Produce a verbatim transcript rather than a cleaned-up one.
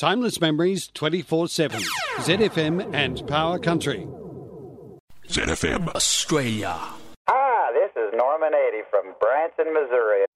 Timeless memories twenty-four seven. Z F M and Power Country. Z F M Australia. Hi, this is Norman Eddie from Branson, Missouri.